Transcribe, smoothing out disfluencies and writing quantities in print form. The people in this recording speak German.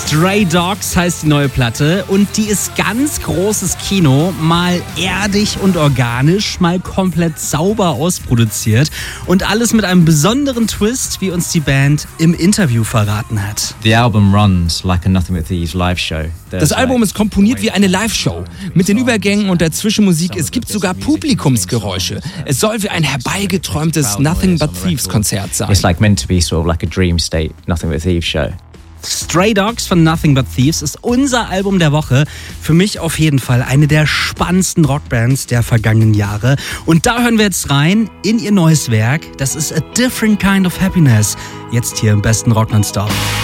Stray Dogs heißt die neue Platte und die ist ganz großes Kino, mal erdig und organisch, mal komplett sauber ausproduziert und alles mit einem besonderen Twist, wie uns die Band im Interview verraten hat. The album runs like a Nothing But Thieves live show. Das Album ist komponiert wie eine Live-Show. Mit den Übergängen und der Zwischenmusik, es gibt sogar Publikumsgeräusche. Es soll wie ein herbeigeträumtes Nothing But Thieves Konzert sein. It's like meant to be sort of like a dream state Nothing But Thieves show. Stray Dogs von Nothing But Thieves ist unser Album der Woche. Für mich auf jeden Fall eine der spannendsten Rockbands der vergangenen Jahre. Und da hören wir jetzt rein in ihr neues Werk. Das ist A Different Kind of Happiness. Jetzt hier im besten Rock nonstop.